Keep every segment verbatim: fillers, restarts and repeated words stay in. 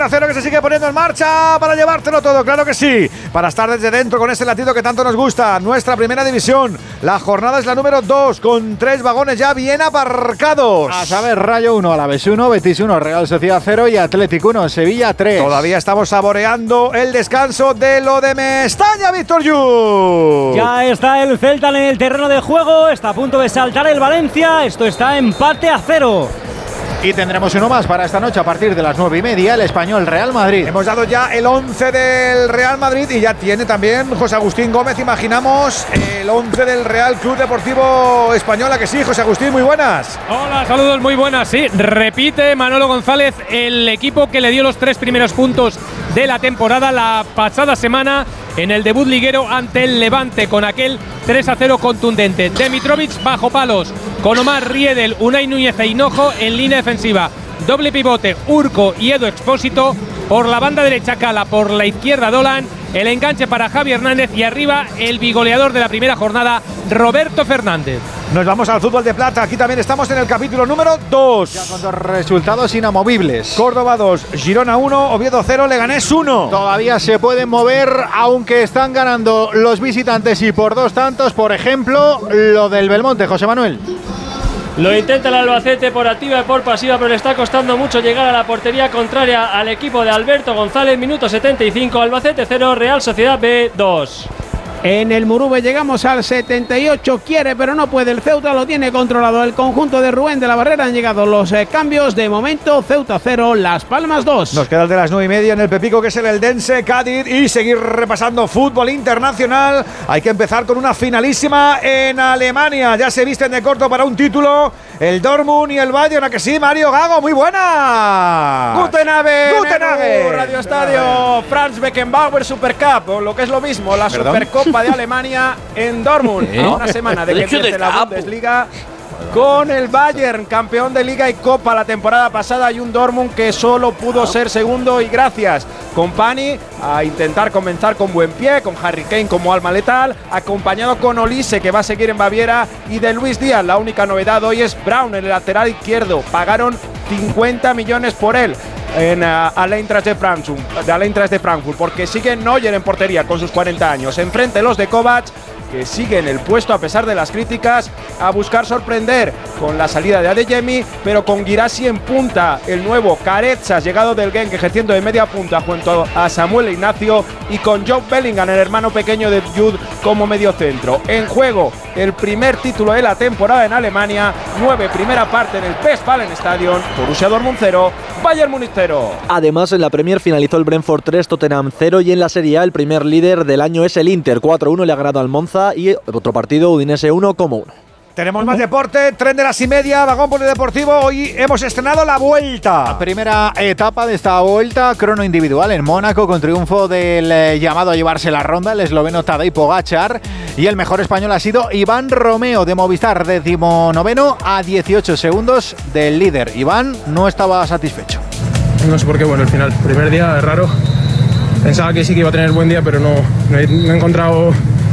Onda Cero, que se sigue poniendo en marcha para llevártelo todo, claro que sí. Para estar desde dentro con ese latido que tanto nos gusta. Nuestra primera división. La jornada es la número dos, con tres vagones ya bien aparcados. A saber, Rayo uno, Alavés uno, Betis uno, Real Sociedad cero y Atlético uno, Sevilla tres. Todavía estamos saboreando el descanso de lo de Mestalla, Víctor Yu. Ya está el Celta en el terreno de juego. Está a punto de saltar el Valencia. Esto está empate a cero. Y tendremos uno más para esta noche a partir de las nueve y media, el Español Real Madrid. Hemos dado ya el once del Real Madrid y ya tiene también José Agustín Gómez, imaginamos, el once del Real Club Deportivo Español. ¿A que sí, José Agustín? Muy buenas. Hola, saludos, muy buenas. Sí, repite Manolo González, el equipo que le dio los tres primeros puntos de la temporada la pasada semana en el debut liguero ante el Levante, con aquel tres a cero contundente. Demitrovic bajo palos, con Omar Riedel, Unai Núñez e Hinojo en línea defensiva. Doble pivote, Urco y Edu Expósito. Por la banda derecha Cala, por la izquierda Dolan. El enganche para Javi Hernández y arriba el bigoleador de la primera jornada, Roberto Fernández. Nos vamos al fútbol de plata. Aquí también estamos en el capítulo número dos. Ya con dos resultados inamovibles. Córdoba dos, Girona uno, Oviedo cero, Leganés uno. Todavía se pueden mover, aunque están ganando los visitantes y por dos tantos. Por ejemplo, lo del Belmonte, José Manuel. Lo intenta el Albacete por activa y por pasiva, pero le está costando mucho llegar a la portería contraria al equipo de Alberto González. Minuto setenta y cinco, Albacete cero, Real Sociedad B dos. En el Murube llegamos al setenta y ocho, quiere pero no puede, el Ceuta lo tiene controlado, el conjunto de Rubén de la Barrera. Han llegado los eh, cambios, de momento Ceuta cero, Las Palmas dos. Nos queda el de las nueve y media en el Pepico, que es el Eldense Cádiz, y seguir repasando fútbol internacional. Hay que empezar con una finalísima en Alemania, ya se visten de corto para un título el Dortmund y el Bayern. ¿A que sí, Mario Gago? Muy buena. Guten Abend, Guten Abend. Radio Estadio Franz Beckenbauer Super Cup, o lo que es lo mismo, la ¿Perdón? Supercopa de Alemania en Dortmund. ¿Eh? A una semana de que empiece la Bundesliga, con el Bayern campeón de Liga y Copa la temporada pasada, y un Dortmund que solo pudo ser segundo, y gracias Kompany a intentar comenzar con buen pie, con Harry Kane como alma letal, acompañado con Olise, que va a seguir en Baviera, y de Luis Díaz. La única novedad hoy es Braun, el lateral izquierdo. Pagaron cincuenta millones por él en uh, al Eintracht de Frankfurt, de al Eintracht de Frankfurt, porque sigue Neuer en portería con sus cuarenta años. Enfrente los de Kovac, que sigue en el puesto a pesar de las críticas, a buscar sorprender con la salida de Adeyemi, pero con Guirassy en punta, el nuevo Carezas, llegado del Genk, ejerciendo de media punta junto a Samuel Ignacio, y con Joe Bellingham, el hermano pequeño de Jude, como medio centro. En juego el primer título de la temporada en Alemania, nueve primera parte en el Westfalenstadion, Borussia Dortmund cero, Bayern Múnich cero. Además, en la Premier finalizó el Brentford tres, Tottenham cero, y en la Serie A el primer líder del año es el Inter, cuatro uno le ha ganado al Monza, y otro partido, Udinese uno como uno. Tenemos más deporte, tren de las y media, vagón polideportivo. Hoy hemos estrenado la vuelta. La primera etapa de esta vuelta, crono individual en Mónaco, con triunfo del eh, llamado a llevarse la ronda, el esloveno Tadej Pogačar. Y el mejor español ha sido Iván Romeo de Movistar, decimonoveno a dieciocho segundos del líder. Iván no estaba satisfecho. No sé por qué, bueno, el final, primer día, es raro. Pensaba que sí que iba a tener buen día, pero no, no, he, no he encontrado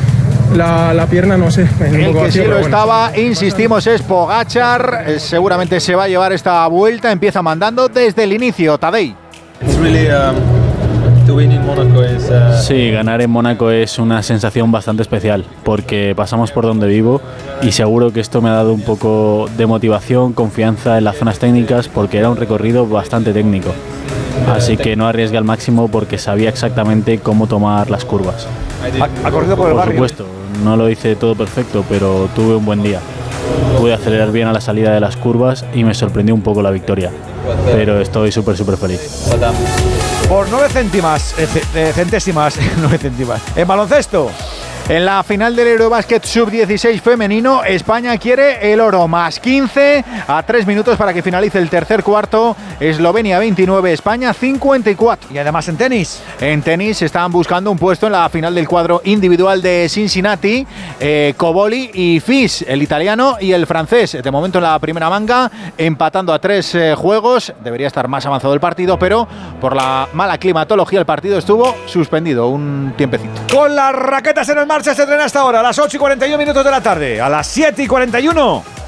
la, la pierna, no sé. El un poco que vacío, sí lo bueno. estaba, insistimos, es Pogačar. Eh, seguramente se va a llevar esta vuelta. Empieza mandando desde el inicio, Tadej. Really, um, to win in Monaco is, uh... Sí, ganar en Mónaco es una sensación bastante especial, porque pasamos por donde vivo y seguro que esto me ha dado un poco de motivación, confianza en las zonas técnicas, porque era un recorrido bastante técnico. Así que no arriesgué al máximo porque sabía exactamente cómo tomar las curvas. Ha, ha corrido por el barrio. Por supuesto, no lo hice todo perfecto, pero tuve un buen día. Pude acelerar bien a la salida de las curvas y me sorprendió un poco la victoria. Pero estoy súper, súper feliz. Por nueve céntimas, eh, centésimas, nueve céntimas. En baloncesto. En la final del Eurobasket sub dieciséis femenino, España quiere el oro, más quince a tres minutos para que finalice el tercer cuarto. Eslovenia veintinueve, España cincuenta y cuatro. Y además en tenis. En tenis están buscando un puesto en la final del cuadro individual de Cincinnati. Eh, Coboli y Fis, el italiano y el francés. De momento en la primera manga, empatando a tres eh, juegos. Debería estar más avanzado el partido, pero por la mala climatología el partido estuvo suspendido un tiempecito. Con las raquetas en el marcha se entrena hasta ahora, a las ocho y cuarenta y uno minutos de la tarde. A las siete y cuarenta y uno